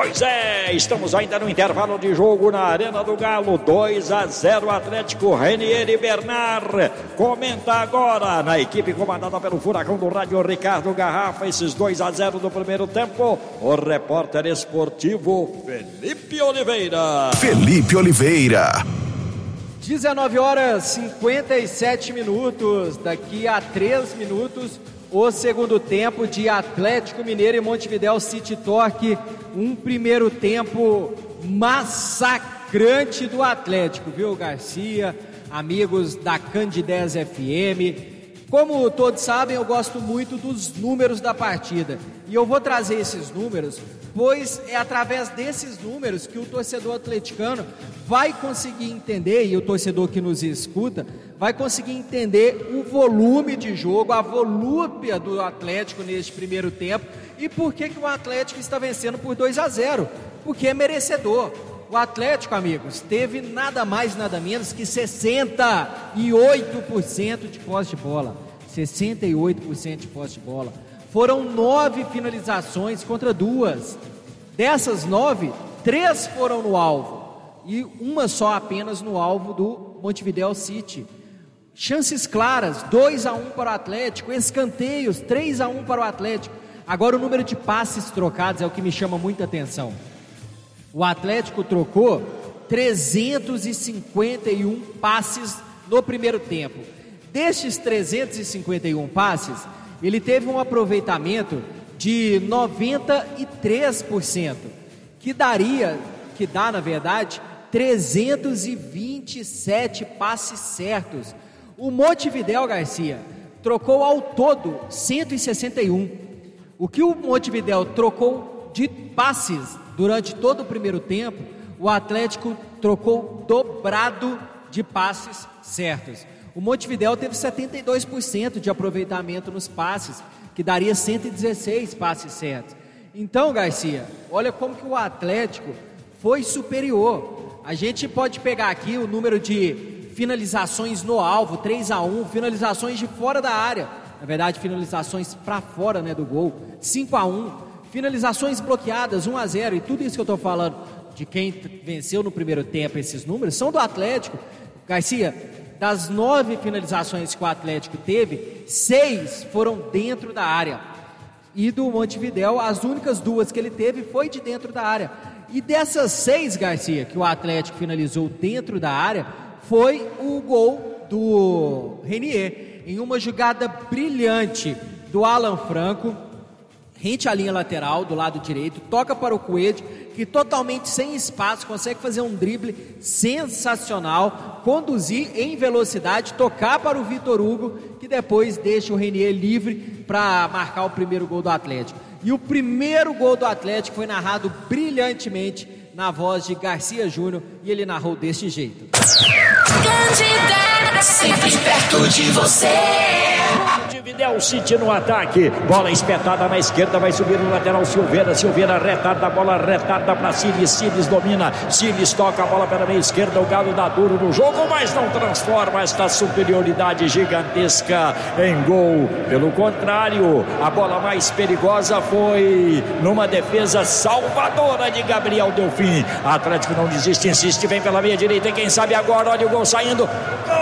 Pois é, estamos ainda no intervalo de jogo na Arena do Galo, 2-0 Atlético. Renier e Bernard comenta agora na equipe comandada pelo furacão do rádio Ricardo Garrafa, esses 2-0 do primeiro tempo. O repórter esportivo Felipe Oliveira. 19 horas 57 minutos, daqui a 3 minutos o segundo tempo de Atlético Mineiro e Montevidéu City Torque. Um primeiro tempo massacrante do Atlético, viu, Garcia, amigos da Candidez FM. Como todos sabem, eu gosto muito dos números da partida e eu vou trazer esses números, pois é através desses números que o torcedor atleticano vai conseguir entender, e o torcedor que nos escuta vai conseguir entender o volume de jogo, a volúpia do Atlético neste primeiro tempo e por que o Atlético está vencendo por 2-0, porque é merecedor. O Atlético, amigos, teve nada mais, nada menos que 68% de posse de bola. 68% de posse de bola. Foram 9 finalizações contra 2. Dessas 9, 3 foram no alvo e uma só apenas no alvo do Montevidéu City. Chances claras, 2-1 para o Atlético, escanteios, 3-1 para o Atlético. Agora o número de passes trocados é o que me chama muita atenção. O Atlético trocou 351 passes no primeiro tempo. Destes 351 passes, ele teve um aproveitamento de 93%, que dá, na verdade, 327 passes certos. O Montevidéu, Garcia, trocou ao todo 161. O que o Montevidéu trocou de passes durante todo o primeiro tempo, o Atlético trocou dobrado de passes certos. O Montevidéu teve 72% de aproveitamento nos passes, que daria 116 passes certos. Então, Garcia, olha como que o Atlético foi superior. A gente pode pegar aqui o número de finalizações no alvo, 3-1, finalizações de fora da área, na verdade finalizações para fora, né, do gol, 5-1, finalizações bloqueadas, 1-0, e tudo isso que eu estou falando de quem venceu no primeiro tempo, esses números, são do Atlético. Garcia, das 9 finalizações que o Atlético teve, 6 foram dentro da área. E do Montevidéu, as únicas 2 que ele teve foi de dentro da área. E dessas 6, Garcia, que o Atlético finalizou dentro da área, foi o gol do Renier, em uma jogada brilhante do Alan Franco, rente à linha lateral do lado direito, toca para o Coelho, que totalmente sem espaço, consegue fazer um drible sensacional, conduzir em velocidade, tocar para o Vitor Hugo, que depois deixa o Renier livre para marcar o primeiro gol do Atlético. E o primeiro gol do Atlético foi narrado brilhantemente na voz de Garcia Júnior, e ele narrou deste jeito. Candidez, sempre perto de você. Montevidéu City no ataque, bola espetada na esquerda, vai subir no lateral Silveira retarda a bola, retarda para Siles domina, Siles toca a bola pela meia esquerda, o Galo dá duro no jogo, mas não transforma esta superioridade gigantesca em gol. Pelo contrário, a bola mais perigosa foi numa defesa salvadora de Gabriel Delfim. Atlético não desiste, insiste, vem pela meia direita, e quem sabe agora, olha o gol saindo, gol!